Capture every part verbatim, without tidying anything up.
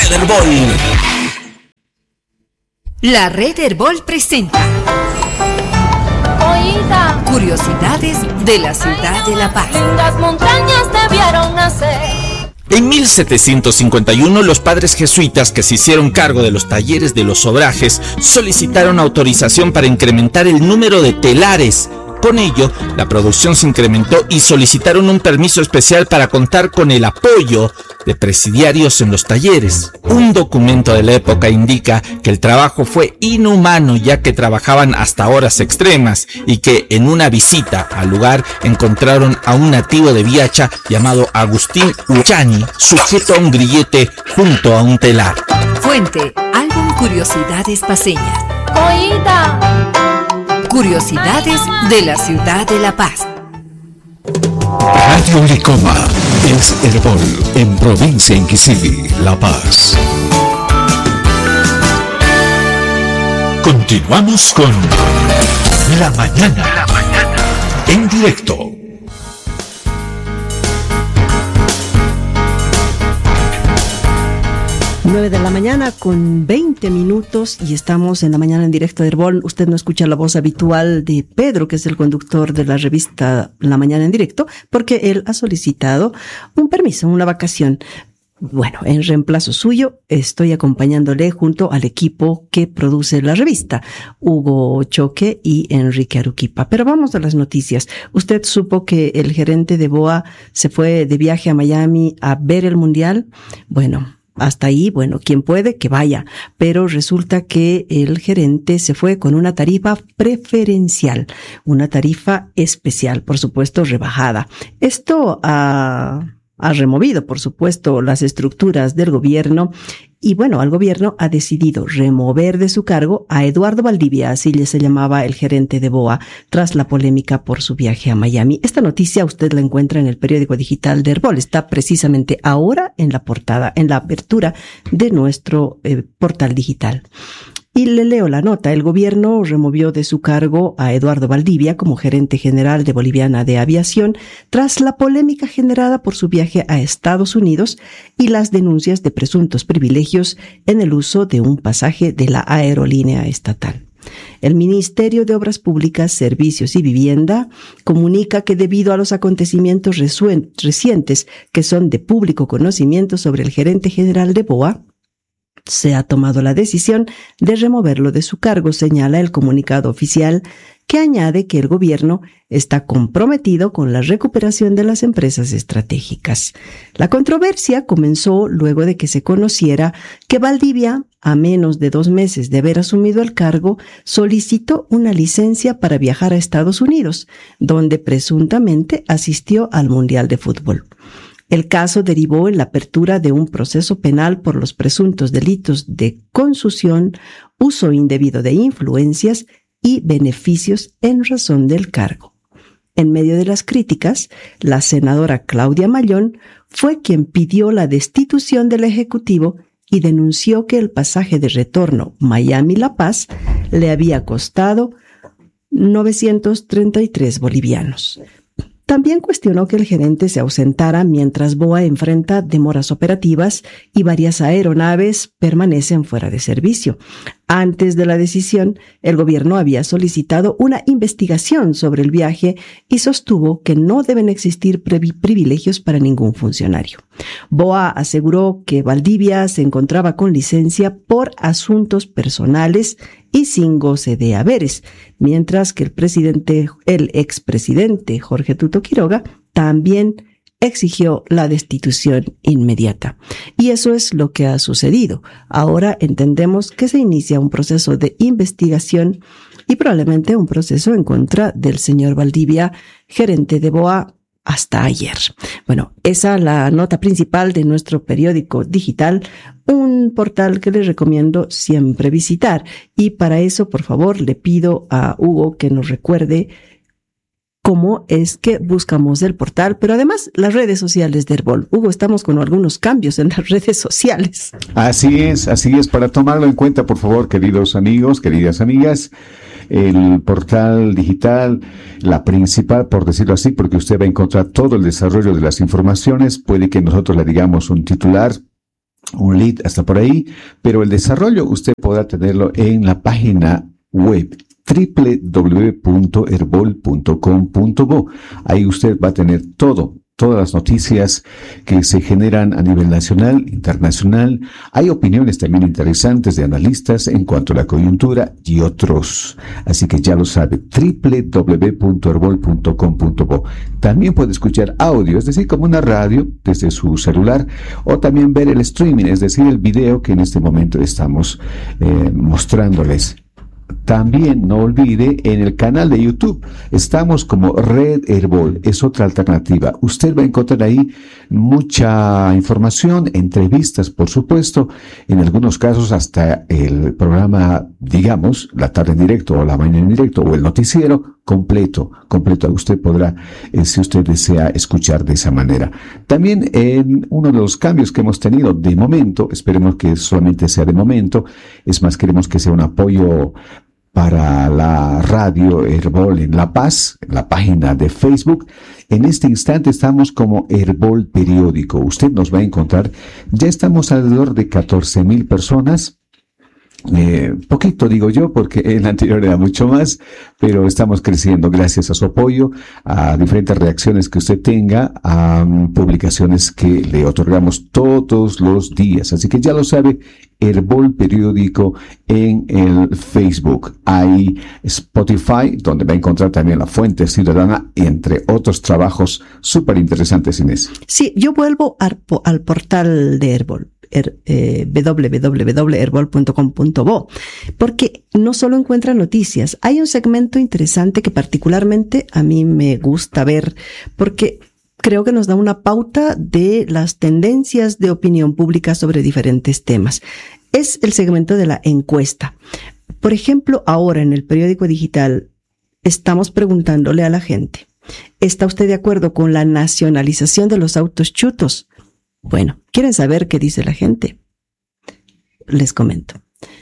del Herbol. La red Herbol presenta Oída. Curiosidades de la ciudad de La Paz. Lindas montañas debieron nacer. En mil setecientos cincuenta y uno, los padres jesuitas que se hicieron cargo de los talleres de los obrajes solicitaron autorización para incrementar el número de telares. Con ello, la producción se incrementó y solicitaron un permiso especial para contar con el apoyo de presidiarios en los talleres. Un documento de la época indica que el trabajo fue inhumano, ya que trabajaban hasta horas extremas y que en una visita al lugar encontraron a un nativo de Viacha llamado Agustín Uchani, sujeto a un grillete junto a un telar. Fuente: Álbum Curiosidades Paceñas. Oída. Curiosidades de la ciudad de La Paz. Radio Licoma es Herbol en provincia Inquisivi, La Paz. Continuamos con La Mañana, La Mañana en directo. nueve de la mañana con veinte minutos y estamos en La Mañana en directo de Herbol. Usted no escucha la voz habitual de Pedro, que es el conductor de la revista La Mañana en directo, porque él ha solicitado un permiso, una vacación. Bueno, en reemplazo suyo estoy acompañándole junto al equipo que produce la revista, Hugo Choque y Enrique Aruquipa. Pero vamos a las noticias. Usted supo que el gerente de B O A se fue de viaje a Miami a ver el Mundial. Bueno, hasta ahí, bueno, quien puede, que vaya. Pero resulta que el gerente se fue con una tarifa preferencial, una tarifa especial, por supuesto, rebajada. Esto ha, ha removido, por supuesto, las estructuras del gobierno. Y bueno, el gobierno ha decidido remover de su cargo a Eduardo Valdivia, así le se llamaba el gerente de B O A, tras la polémica por su viaje a Miami. Esta noticia usted la encuentra en el periódico digital de Herbol. Está precisamente ahora en la portada, en la apertura de nuestro eh, portal digital. Y le leo la nota. El gobierno removió de su cargo a Eduardo Valdivia como gerente general de Boliviana de Aviación tras la polémica generada por su viaje a Estados Unidos y las denuncias de presuntos privilegios en el uso de un pasaje de la aerolínea estatal. El Ministerio de Obras Públicas, Servicios y Vivienda comunica que debido a los acontecimientos resuen- recientes que son de público conocimiento sobre el gerente general de B O A, se ha tomado la decisión de removerlo de su cargo, señala el comunicado oficial, que añade que el gobierno está comprometido con la recuperación de las empresas estratégicas. La controversia comenzó luego de que se conociera que Valdivia, a menos de dos meses de haber asumido el cargo, solicitó una licencia para viajar a Estados Unidos, donde presuntamente asistió al Mundial de Fútbol. El caso derivó en la apertura de un proceso penal por los presuntos delitos de consusión, uso indebido de influencias y beneficios en razón del cargo. En medio de las críticas, la senadora Claudia Mallón fue quien pidió la destitución del Ejecutivo y denunció que el pasaje de retorno Miami-La Paz le había costado novecientos treinta y tres bolivianos. También cuestionó que el gerente se ausentara mientras B O A enfrenta demoras operativas y varias aeronaves permanecen fuera de servicio. Antes de la decisión, el gobierno había solicitado una investigación sobre el viaje y sostuvo que no deben existir privilegios para ningún funcionario. B O A aseguró que Valdivia se encontraba con licencia por asuntos personales y sin goce de haberes, mientras que el presidente, el expresidente Jorge Tuto Quiroga también exigió la destitución inmediata. Y eso es lo que ha sucedido. Ahora entendemos que se inicia un proceso de investigación y probablemente un proceso en contra del señor Valdivia, gerente de B O A, hasta ayer. Bueno, esa es la nota principal de nuestro periódico digital, un portal que les recomiendo siempre visitar. Y para eso, por favor, le pido a Hugo que nos recuerde cómo es que buscamos el portal, pero además las redes sociales de Herbol. Hugo, estamos con algunos cambios en las redes sociales. Así es, así es. Para tomarlo en cuenta, por favor, queridos amigos, queridas amigas, el portal digital, la principal, por decirlo así, porque usted va a encontrar todo el desarrollo de las informaciones. Puede que nosotros le digamos un titular, un lead hasta por ahí, pero el desarrollo usted podrá tenerlo en la página web doble u doble u doble u punto herbol punto com punto bo. Ahí usted va a tener todo, todas las noticias que se generan a nivel nacional, internacional. Hay opiniones también interesantes de analistas en cuanto a la coyuntura y otros. Así que ya lo sabe, doble u doble u doble u punto herbol punto com punto bo. También puede escuchar audio, es decir, como una radio desde su celular, o también ver el streaming, es decir, el video que en este momento estamos eh, mostrándoles. También no olvide, en el canal de YouTube estamos como Red Herbol, es otra alternativa. Usted va a encontrar ahí mucha información, entrevistas, por supuesto, en algunos casos hasta el programa, digamos, la tarde en directo o la mañana en directo o el noticiero completo, completo. Usted podrá, eh, si usted desea, escuchar de esa manera. También en uno de los cambios que hemos tenido de momento, esperemos que solamente sea de momento, es más, queremos que sea un apoyo para la radio Herbol en La Paz, en la página de Facebook. En este instante estamos como Herbol Periódico. Usted nos va a encontrar. Ya estamos alrededor de catorce mil personas. Eh, poquito digo yo, porque el anterior era mucho más, pero estamos creciendo gracias a su apoyo, a diferentes reacciones que usted tenga, a um, publicaciones que le otorgamos todos los días. Así que ya lo sabe, Herbol Periódico en el Facebook. Hay Spotify, donde va a encontrar también La Fuente Ciudadana, entre otros trabajos súper interesantes, Inés. Sí, yo vuelvo al, al portal de Herbol. Er, eh, doble u doble u doble u punto herbol punto com punto bo, porque no solo encuentra noticias, hay un segmento interesante que particularmente a mí me gusta ver, porque creo que nos da una pauta de las tendencias de opinión pública sobre diferentes temas. Es el segmento de la encuesta. Por ejemplo, ahora en el periódico digital estamos preguntándole a la gente, ¿está usted de acuerdo con la nacionalización de los autos chutos? Bueno, ¿quieren saber qué dice la gente? Les comento.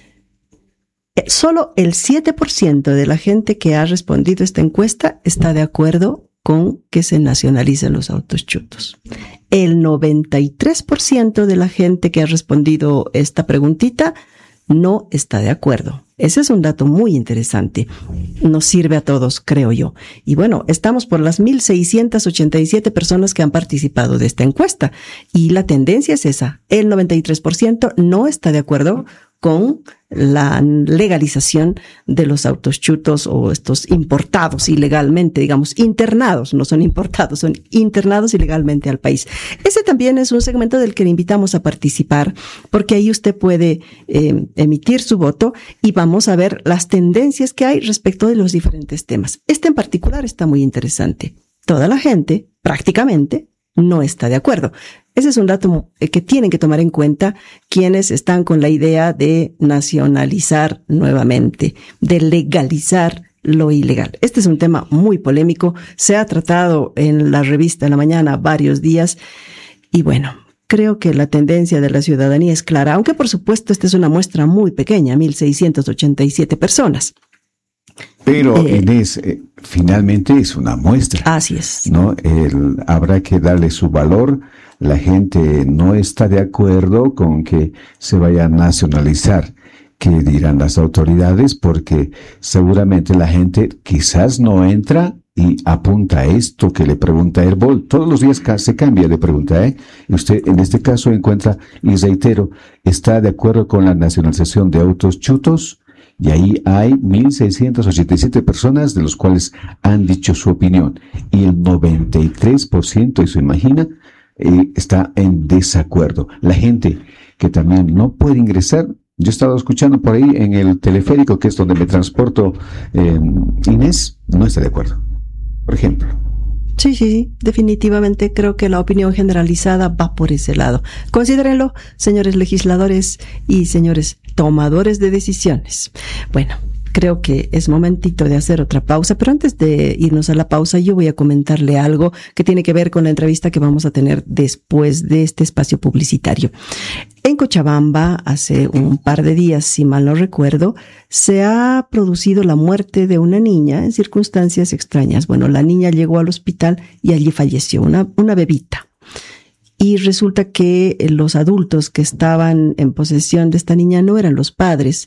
Solo el siete por ciento de la gente que ha respondido esta encuesta está de acuerdo con que se nacionalicen los autos chutos. El noventa y tres por ciento de la gente que ha respondido esta preguntita no está de acuerdo. Ese es un dato muy interesante. Nos sirve a todos, creo yo. Y bueno, estamos por las mil seiscientas ochenta y siete personas que han participado de esta encuesta. Y la tendencia es esa. El noventa y tres por ciento no está de acuerdo con la legalización de los autos chutos o estos importados ilegalmente, digamos, internados, no son importados, son internados ilegalmente al país. Ese también es un segmento del que le invitamos a participar, porque ahí usted puede eh, emitir su voto y vamos a ver las tendencias que hay respecto de los diferentes temas. Este en particular está muy interesante. Toda la gente, prácticamente, no está de acuerdo. Ese es un dato que tienen que tomar en cuenta quienes están con la idea de nacionalizar nuevamente, de legalizar lo ilegal. Este es un tema muy polémico. Se ha tratado en la revista en la mañana varios días y bueno, creo que la tendencia de la ciudadanía es clara, aunque por supuesto esta es una muestra muy pequeña, mil seiscientas ochenta y siete personas. Pero, Eh, Inés, eh, finalmente es una muestra. Así es. ¿No? El, habrá que darle su valor. La gente no está de acuerdo con que se vaya a nacionalizar. ¿Qué dirán las autoridades? Porque seguramente la gente quizás no entra y apunta a esto que le pregunta Herbol. Todos los días se cambia de pregunta, ¿eh? Y usted en este caso encuentra, y reitero, ¿está de acuerdo con la nacionalización de autos chutos? Y ahí hay mil seiscientas ochenta y siete personas, de los cuales han dicho su opinión. Y el noventa y tres por ciento, ¿y se imagina? Eh, está en desacuerdo. La gente que también no puede ingresar. Yo he estado escuchando por ahí en el teleférico, que es donde me transporto, eh, Inés, no está de acuerdo. Por ejemplo. Sí, sí, sí, definitivamente creo que la opinión generalizada va por ese lado. Considérenlo, señores legisladores y señores tomadores de decisiones. Bueno, creo que es momentito de hacer otra pausa, pero antes de irnos a la pausa, yo voy a comentarle algo que tiene que ver con la entrevista que vamos a tener después de este espacio publicitario. En Cochabamba, hace un par de días, si mal no recuerdo, se ha producido la muerte de una niña en circunstancias extrañas. Bueno, la niña llegó al hospital y allí falleció, una, una bebita. y resulta que los adultos que estaban en posesión de esta niña no eran los padres,